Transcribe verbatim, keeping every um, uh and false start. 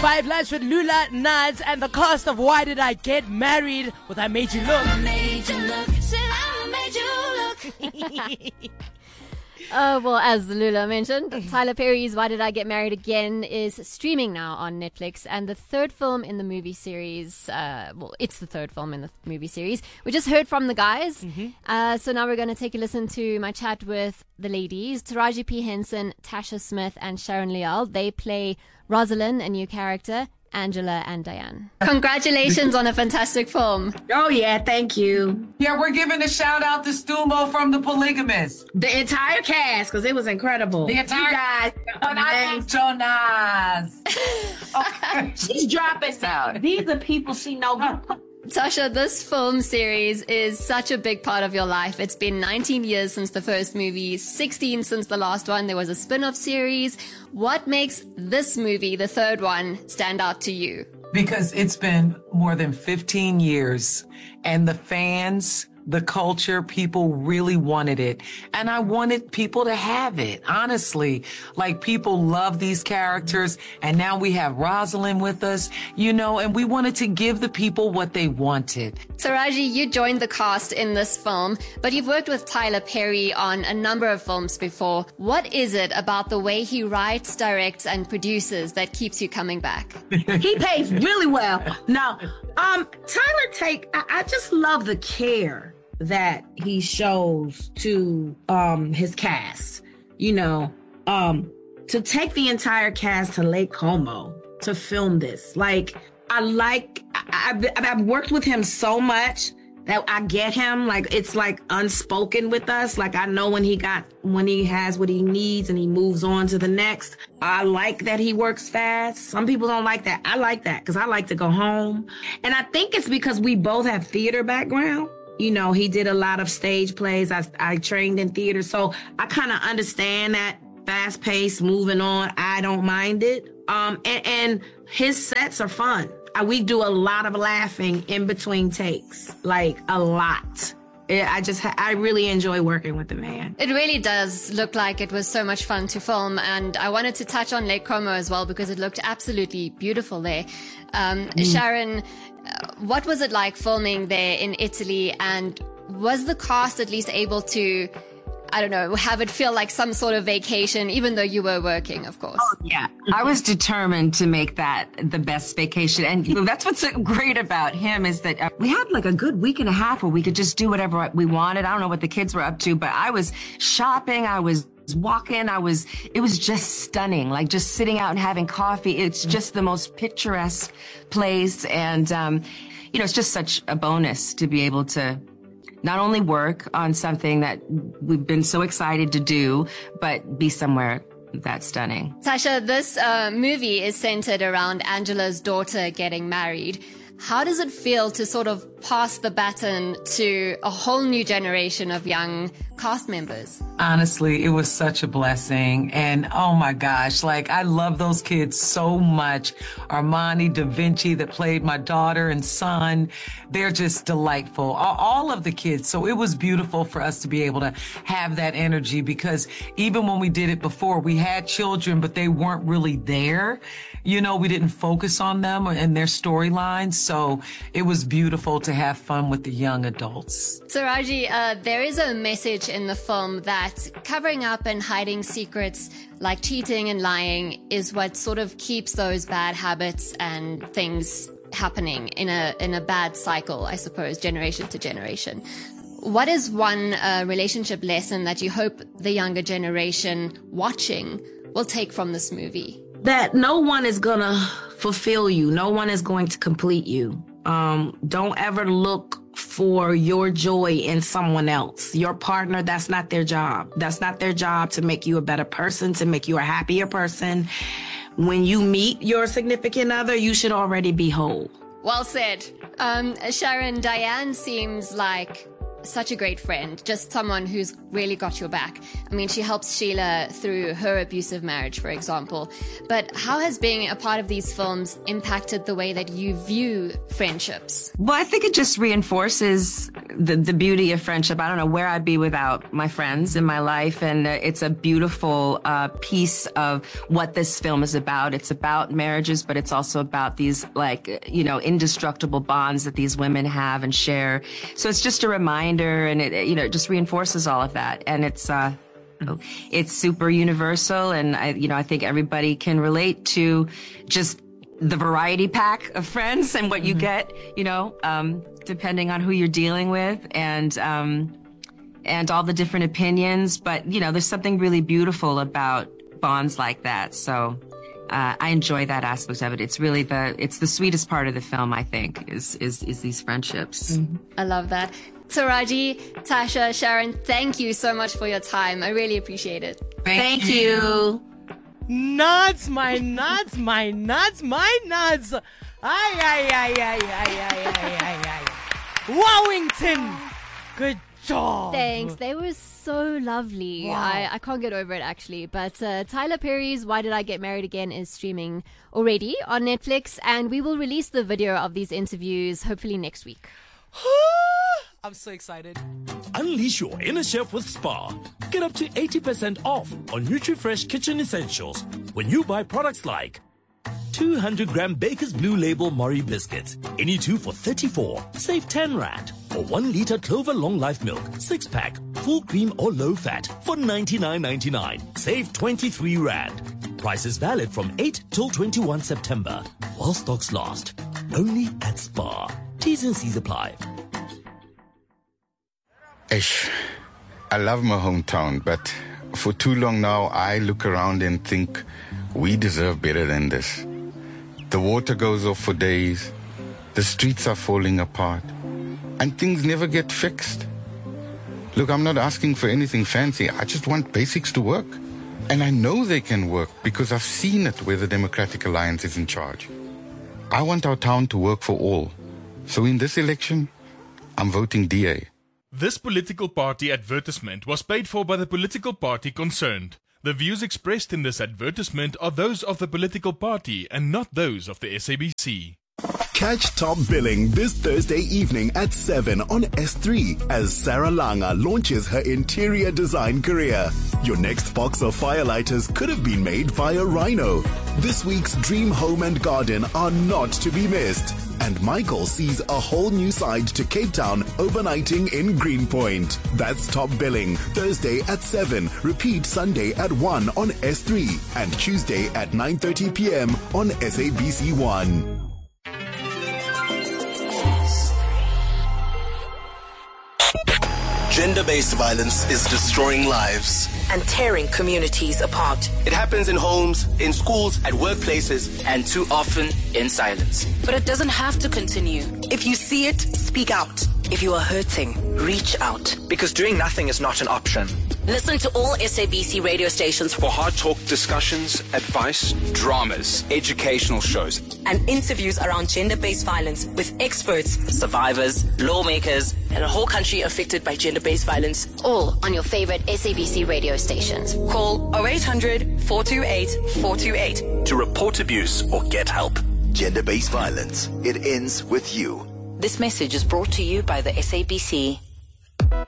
Five Lines with Lula Naz and the cast of Why Did I Get Married with I Made You Look. I made you look. Said I made you look. Oh, well, as Lula mentioned, Tyler Perry's Why Did I Get Married Again is streaming now on Netflix, and the third film in the movie series, uh, well, it's the third film in the movie series. We just heard from the guys, mm-hmm. uh, so now we're going to take a listen to my chat with the ladies, Taraji P. Henson, Tasha Smith, and Sharon Leal. They play Rosalind, a new character, Angela and Diane. Congratulations on a fantastic film. Oh, yeah, thank you. Yeah, we're giving a shout out to Stumo from The Polygamist. The entire cast, because it was incredible. The entire cast. And I think Jonas. Okay. She's dropping out. These are people she knows. Tasha, this film series is such a big part of your life. It's been nineteen years since the first movie, sixteen since the last one. There was a spin-off series. What makes this movie, the third one, stand out to you? Because it's been more than fifteen years, and the fans, the culture, people really wanted it. And I wanted people to have it, honestly. Like, people love these characters, and now we have Rosalind with us, you know, and we wanted to give the people what they wanted. Taraji, you joined the cast in this film, but you've worked with Tyler Perry on a number of films before. What is it about the way he writes, directs, and produces that keeps you coming back? He pays really well. Now, um, Tyler take, I, I just love the care that he shows to um his cast, you know, um to take the entire cast to Lake Como to film this. Like, I like I, I've, I've worked with him so much that I get him. Like, it's like unspoken with us. Like, I know when he got when he has what he needs and he moves on to the next. I like that he works fast. Some people don't like that. I like that because I like to go home, and I think it's because we both have theater background. You know, he did a lot of stage plays. I, I trained in theater. So I kind of understand that fast pace, moving on. I don't mind it. Um, and, and his sets are fun. I, we do a lot of laughing in between takes, like a lot. It, I just, I really enjoy working with the man. It really does look like it was so much fun to film. And I wanted to touch on Lake Como as well, because it looked absolutely beautiful there. Um, mm. Sharon, what was it like filming there in Italy, and was the cast at least able to, I don't know, have it feel like some sort of vacation, even though you were working, of course? Oh, yeah. I was determined to make that the best vacation. And that's what's so great about him, is that we had like a good week and a half where we could just do whatever we wanted. I don't know what the kids were up to, but I was shopping. I was walking. I was, it was just stunning. Like, just sitting out and having coffee. It's just the most picturesque place. And, um, you know, it's just such a bonus to be able to not only work on something that we've been so excited to do, but be somewhere that's stunning. Tasha, this uh, movie is centered around Angela's daughter getting married. How does it feel to sort of pass the baton to a whole new generation of young cast members? Honestly, it was such a blessing. And oh my gosh, like, I love those kids so much. Armani, Da Vinci, that played my daughter and son, they're just delightful. All of the kids. So it was beautiful for us to be able to have that energy, because even when we did it before, we had children, but they weren't really there. You know, we didn't focus on them and their storylines. So it was beautiful to have fun with the young adults. Taraji, uh, there is a message in the film that covering up and hiding secrets like cheating and lying is what sort of keeps those bad habits and things happening in a in a bad cycle, I suppose, generation to generation. What is one uh, relationship lesson that you hope the younger generation watching will take from this movie? That no one is going to fulfill you. No one is going to complete you. Um, don't ever look for your joy in someone else. Your partner, that's not their job. That's not their job to make you a better person, to make you a happier person. When you meet your significant other, you should already be whole. Well said. Um, Sharon, Diane seems like such a great friend, just someone who's really got your back. I mean, she helps Sheila through her abusive marriage, for example. But how has being a part of these films impacted the way that you view friendships? Well, I think it just reinforces the, the beauty of friendship. I don't know where I'd be without my friends in my life. And uh, it's a beautiful uh, piece of what this film is about. It's about marriages, but it's also about these, like, you know, indestructible bonds that these women have and share. So it's just a reminder, and it, you know, it just reinforces all of that. And it's, uh, it's super universal. And I, you know, I think everybody can relate to just the variety pack of friends and what you mm-hmm. get, you know, um, depending on who you're dealing with, and um, and all the different opinions. But, you know, there's something really beautiful about bonds like that. So uh, I enjoy that aspect of it. It's really the it's the sweetest part of the film, I think, is is is these friendships. Mm-hmm. I love that. Taraji, Tasha, Sharon, thank you so much for your time. I really appreciate it. Thank, thank you. you. Nuts, my nuts, my nuts, my nuts. Ay, ay, ay, ay, ay, ay, ay, ay, ay. Wowington. Good job. Thanks. They were so lovely. Wow. I, I can't get over it, actually. But uh, Tyler Perry's Why Did I Get Married Again is streaming already on Netflix, and we will release the video of these interviews hopefully next week. I'm so excited. Unleash your inner chef with Spar. Get up to eighty percent off on NutriFresh kitchen essentials when you buy products like two hundred gram Baker's Blue Label Murray biscuits, any two for thirty-four, save ten rand. Or one liter Clover Long Life milk, six pack, full cream or low fat for ninety-nine ninety-nine, save twenty-three rand. Price is valid from eight till twenty-first September, while stocks last. Only at Spar. T's and C's apply. Ish, I love my hometown, but for too long now, I look around and think we deserve better than this. The water goes off for days, the streets are falling apart, and things never get fixed. Look, I'm not asking for anything fancy. I just want basics to work. And I know they can work because I've seen it where the Democratic Alliance is in charge. I want our town to work for all. So in this election, I'm voting D A. This political party advertisement was paid for by the political party concerned. The views expressed in this advertisement are those of the political party and not those of the S A B C. Catch Top Billing this Thursday evening at seven on S three as Sarah Langa launches her interior design career. Your next box of firelighters could have been made via Rhino. This week's Dream Home and Garden are not to be missed. And Michael sees a whole new side to Cape Town overnighting in Greenpoint. That's Top Billing, Thursday at seven. Repeat Sunday at one on S three and Tuesday at nine thirty p.m. on S A B C one. Gender-based violence is destroying lives and tearing communities apart. It happens in homes, in schools, at workplaces, and too often in silence. But it doesn't have to continue. If you see it, speak out. If you are hurting, reach out. Because doing nothing is not an option. Listen to all S A B C radio stations for hard talk discussions, advice, dramas, educational shows, and interviews around gender-based violence with experts, survivors, lawmakers, and a whole country affected by gender-based violence. All on your favorite S A B C radio stations. Call oh eight hundred, four two eight, four two eight to report abuse or get help. Gender-based violence. It ends with you. This message is brought to you by the S A B C.